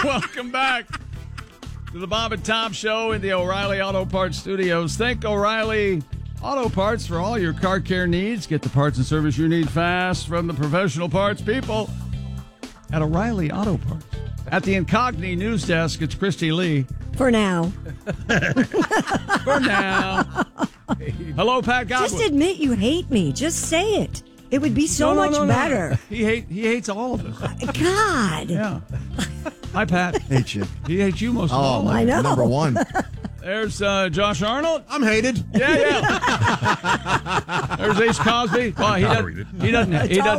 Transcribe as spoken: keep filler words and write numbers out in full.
Welcome back to the Bob and Tom Show in the O'Reilly Auto Parts Studios. Thank O'Reilly Auto Parts for all your car care needs. Get the parts and service you need fast from the professional parts people at O'Reilly Auto Parts. At the Incogni News Desk, it's Christy Lee. For now. For now. Hello, Pat Godwin. Just admit you hate me. Just say it. It would be so no, no, much no, no. better. He hate he hates all of us. God. Yeah. Hi, Pat. Hate you. He hates you most of Oh, all. I know. number one. There's uh, Josh Arnold. I'm hated. Yeah, yeah. There's Ace Cosby. Well, he doesn't. He doesn't. He doesn't.